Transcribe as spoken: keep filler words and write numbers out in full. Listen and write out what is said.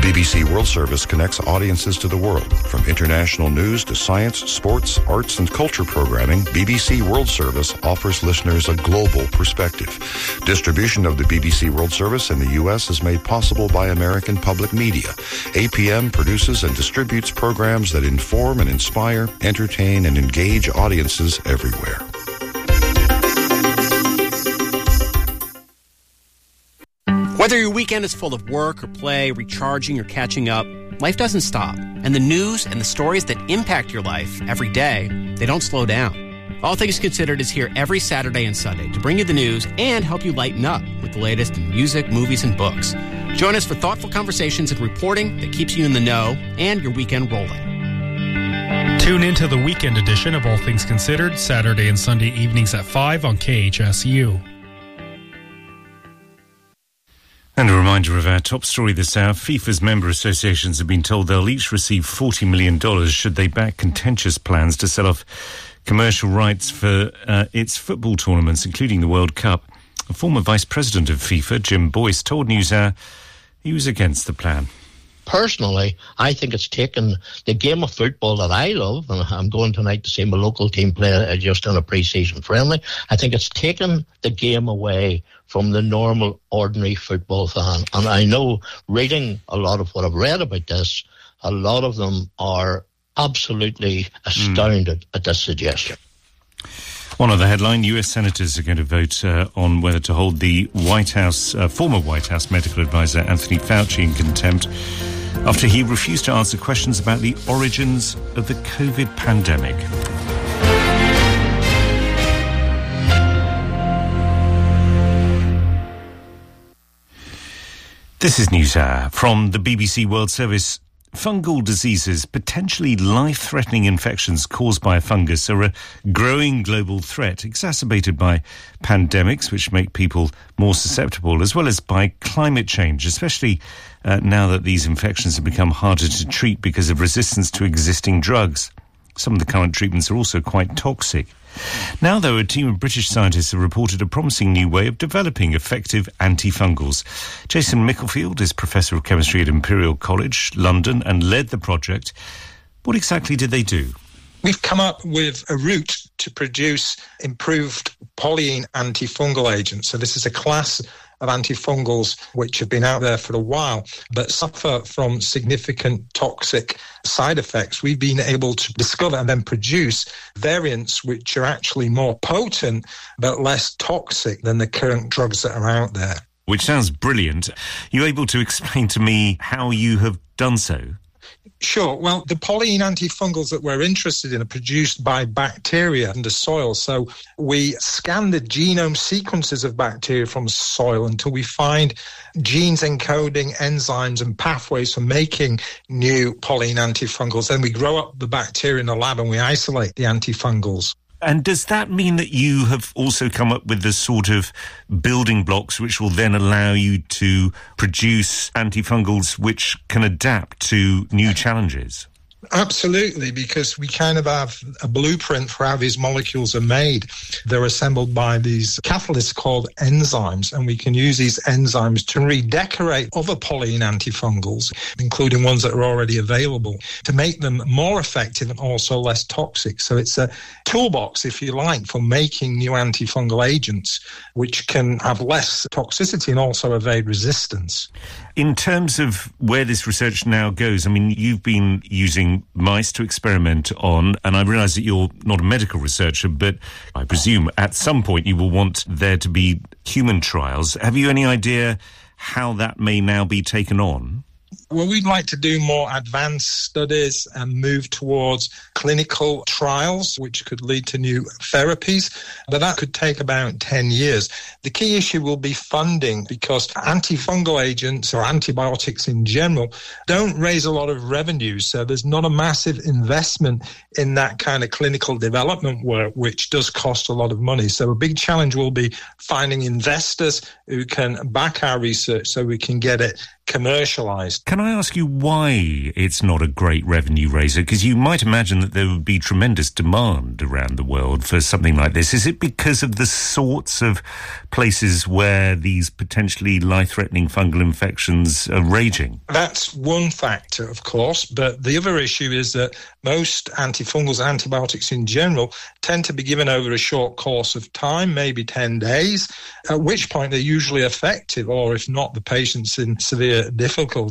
B B C World Service connects audiences to the world. From international news to science, sports, arts, and culture programming, B B C World Service offers listeners a global perspective. Distribution of the B B C World Service in the U S is made possible by American Public Media. A P M produces and distributes programs that inform and inspire, entertain, and engage audiences everywhere. Whether your weekend is full of work or play, recharging or catching up, life doesn't stop. And the news and the stories that impact your life every day, they don't slow down. All Things Considered is here every Saturday and Sunday to bring you the news and help you lighten up with the latest in music, movies, and books. Join us for thoughtful conversations and reporting that keeps you in the know and your weekend rolling. Tune into the weekend edition of All Things Considered, Saturday and Sunday evenings at five on K H S U. And a reminder of our top story this hour. FIFA's member associations have been told they'll each receive forty million dollars should they back contentious plans to sell off commercial rights for uh, its football tournaments, including the World Cup. A former vice president of FIFA, Jim Boyce, told NewsHour he was against the plan. Personally, I think it's taken the game of football that I love, and I'm going tonight to see my local team play uh, just in a pre-season friendly. I think it's taken the game away from the normal, ordinary football fan. And I know, reading a lot of what I've read about this, a lot of them are absolutely astounded mm. at this suggestion. One other headline, U S senators are going to vote uh, on whether to hold the White House, uh, former White House medical advisor Anthony Fauci in contempt after he refused to answer questions about the origins of the COVID pandemic. This is NewsHour from the B B C World Service. Fungal diseases, potentially life-threatening infections caused by a fungus, are a growing global threat, exacerbated by pandemics, which make people more susceptible, as well as by climate change, especially uh, now that these infections have become harder to treat because of resistance to existing drugs. Some of the current treatments are also quite toxic. Now, though, a team of British scientists have reported a promising new way of developing effective antifungals. Jason Micklefield is Professor of Chemistry at Imperial College, London, and led the project. What exactly did they do? We've come up with a route to produce improved polyene antifungal agents. So this is a class of antifungals which have been out there for a while but suffer from significant toxic side effects. We've been able to discover and then produce variants which are actually more potent but less toxic than the current drugs that are out there. Which sounds brilliant. Are you able to explain to me how you have done so? Sure. Well, the polyene antifungals that we're interested in are produced by bacteria in the soil. So we scan the genome sequences of bacteria from soil until we find genes encoding enzymes and pathways for making new polyene antifungals. Then we grow up the bacteria in the lab and we isolate the antifungals. And does that mean that you have also come up with the sort of building blocks which will then allow you to produce antifungals which can adapt to new challenges? Absolutely, because we kind of have a blueprint for how these molecules are made. They're assembled by these catalysts called enzymes, and we can use these enzymes to redecorate other polyene antifungals, including ones that are already available, to make them more effective and also less toxic. So it's a toolbox, if you like, for making new antifungal agents, which can have less toxicity and also evade resistance. In terms of where this research now goes, I mean, you've been using mice to experiment on, and I realise that you're not a medical researcher, but I presume at some point you will want there to be human trials. Have you any idea how that may now be taken on? Well, we'd like to do more advanced studies and move towards clinical trials, which could lead to new therapies, but that could take about ten years. The key issue will be funding, because antifungal agents or antibiotics in general don't raise a lot of revenue, so there's not a massive investment in that kind of clinical development work, which does cost a lot of money. So a big challenge will be finding investors who can back our research so we can get it commercialized. Can I ask you why it's not a great revenue raiser? Because you might imagine that there would be tremendous demand around the world for something like this. Is it because of the sorts of places where these potentially life-threatening fungal infections are raging? That's one factor, of course, but the other issue is that most antifungals, antibiotics in general, tend to be given over a short course of time, maybe ten days, at which point they're usually effective, or if not, the patient's in severe difficulty.